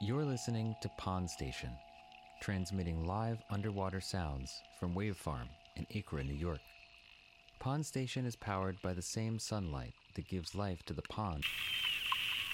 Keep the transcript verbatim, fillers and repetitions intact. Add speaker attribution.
Speaker 1: You're listening to Pond Station, transmitting live underwater sounds from Wave Farm in Acra, New York. Pond Station is powered by the same sunlight that gives life to the pond